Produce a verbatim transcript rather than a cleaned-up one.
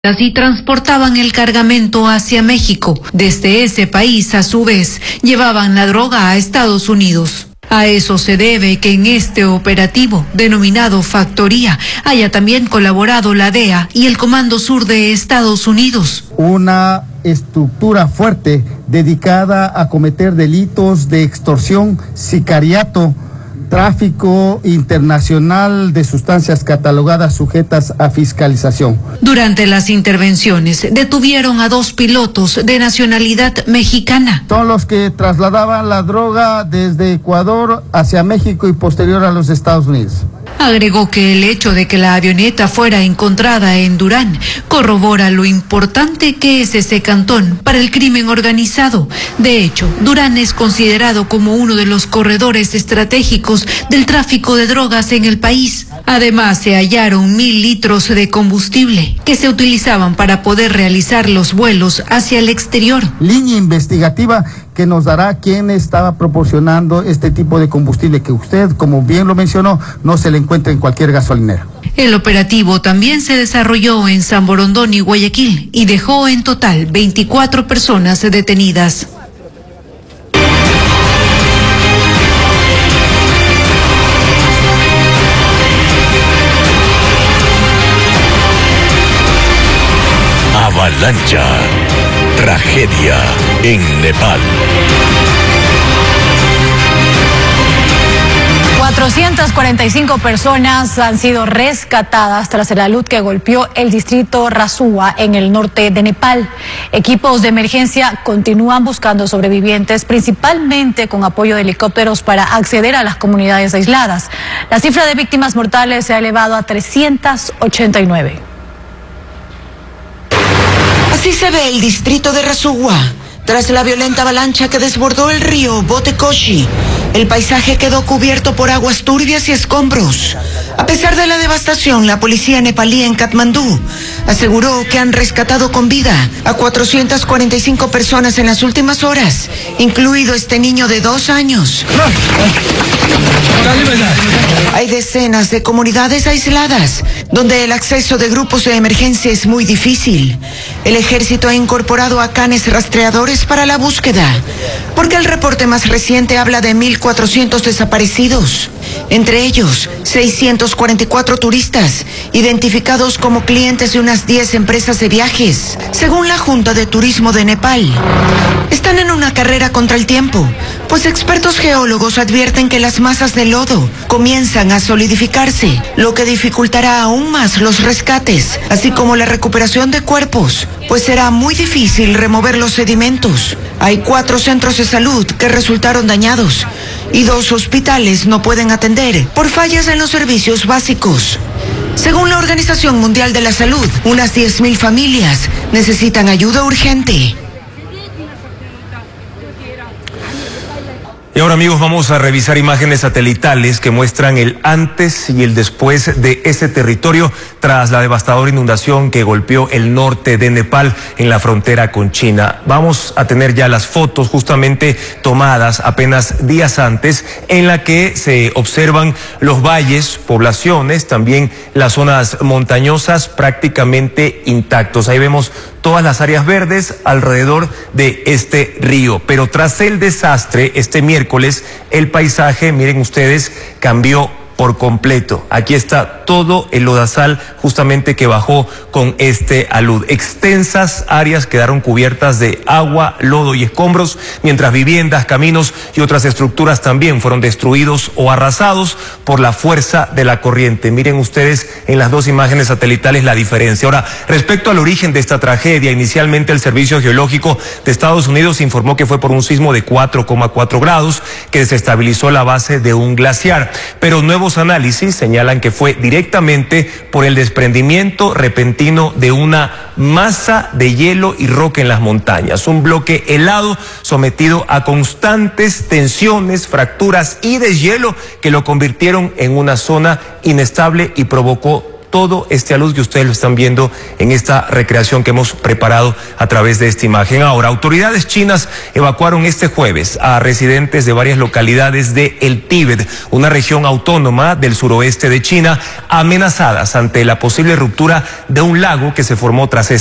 y transportaban el cargamento hacia México. Desde ese país, a su vez, llevaban la droga a Estados Unidos. A eso se debe que en este operativo, denominado Factoría, haya también colaborado la D E A y el Comando Sur de Estados Unidos. Una estructura fuerte dedicada a cometer delitos de extorsión, sicariato, tráfico internacional de sustancias catalogadas sujetas a fiscalización. Durante las intervenciones detuvieron a dos pilotos de nacionalidad mexicana. Son los que trasladaban la droga desde Ecuador hacia México y posterior a los Estados Unidos. Agregó que el hecho de que la avioneta fuera encontrada en Durán corrobora lo importante que es ese cantón para el crimen organizado. De hecho, Durán es considerado como uno de los corredores estratégicos del tráfico de drogas en el país. Además, se hallaron mil litros de combustible que se utilizaban para poder realizar los vuelos hacia el exterior. Línea investigativa que nos dará quién estaba proporcionando este tipo de combustible que usted, como bien lo mencionó, no se le encuentra en cualquier gasolinera. El operativo también se desarrolló en San Borondón y Guayaquil y dejó en total veinticuatro personas detenidas. Avalancha. Tragedia en Nepal. cuatrocientas cuarenta y cinco personas han sido rescatadas tras el alud que golpeó el distrito Rasuwa en el norte de Nepal. Equipos de emergencia continúan buscando sobrevivientes, principalmente con apoyo de helicópteros para acceder a las comunidades aisladas. La cifra de víctimas mortales se ha elevado a trescientas ochenta y nueve. Así se ve el distrito de Rasuwa, tras la violenta avalancha que desbordó el río Botekoshi. El paisaje quedó cubierto por aguas turbias y escombros. A pesar de la devastación, la policía nepalí en Katmandú aseguró que han rescatado con vida a cuatrocientas cuarenta y cinco personas en las últimas horas, incluido este niño de dos años. Hay decenas de comunidades aisladas donde el acceso de grupos de emergencia es muy difícil. El ejército ha incorporado a canes rastreadores para la búsqueda, porque el reporte más reciente habla de mil cuatrocientos desaparecidos, entre ellos seiscientos cuarenta y cuatro turistas, identificados como clientes de unas diez empresas de viajes, según la Junta de Turismo de Nepal. Están en una carrera contra el tiempo, pues expertos geólogos advierten que las masas de lodo comienzan a solidificarse, lo que dificultará aún más los rescates, así como la recuperación de cuerpos, pues será muy difícil remover los sedimentos. Hay cuatro centros de salud que resultaron dañados y dos hospitales no pueden atender por fallas en los servicios básicos. Según la Organización Mundial de la Salud, unas diez mil familias necesitan ayuda urgente. Y ahora, amigos, vamos a revisar imágenes satelitales que muestran el antes y el después de ese territorio tras la devastadora inundación que golpeó el norte de Nepal en la frontera con China. Vamos a tener ya las fotos justamente tomadas apenas días antes, en la que se observan los valles, poblaciones, también las zonas montañosas prácticamente intactos. Ahí vemos todas las áreas verdes alrededor de este río. Pero tras el desastre, este miércoles, el paisaje, miren ustedes, cambió por completo. Aquí está todo el lodazal justamente que bajó con este alud. Extensas áreas quedaron cubiertas de agua, lodo y escombros, mientras viviendas, caminos y otras estructuras también fueron destruidos o arrasados por la fuerza de la corriente. Miren ustedes en las dos imágenes satelitales la diferencia. Ahora, respecto al origen de esta tragedia, inicialmente el Servicio Geológico de Estados Unidos informó que fue por un sismo de cuatro coma cuatro grados que desestabilizó la base de un glaciar, pero nuevos análisis señalan que fue directamente por el desprendimiento repentino de una masa de hielo y roca en las montañas, un bloque helado sometido a constantes tensiones, fracturas y deshielo que lo convirtieron en una zona inestable y provocó todo este alud que ustedes lo están viendo en esta recreación que hemos preparado a través de esta imagen. Ahora, autoridades chinas evacuaron este jueves a residentes de varias localidades de El Tíbet, una región autónoma del suroeste de China, amenazadas ante la posible ruptura de un lago que se formó tras